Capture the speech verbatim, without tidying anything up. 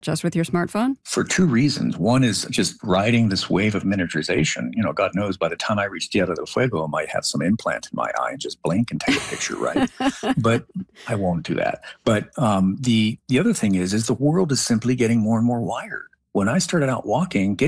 Just with your smartphone? For two reasons. One is just riding this wave of miniaturization. You know, God knows by the time I reach Tierra del Fuego, I might have some implant in my eye and just blink and take a picture, right? But I won't do that. But um, the the other thing is, is the world is simply getting more and more wired. When I started out walking, getting